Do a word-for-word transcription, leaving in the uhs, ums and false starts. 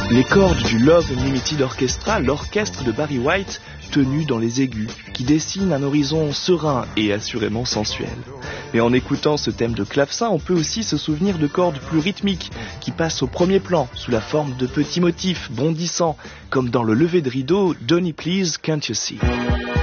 Les cordes du Love Unlimited Orchestra, l'orchestre de Barry White, tenu dans les aigus, qui dessine un horizon serein et assurément sensuel. Mais en écoutant ce thème de clavecin, on peut aussi se souvenir de cordes plus rythmiques, qui passent au premier plan, sous la forme de petits motifs bondissants, comme dans le lever de rideau Donny Please Can't You See.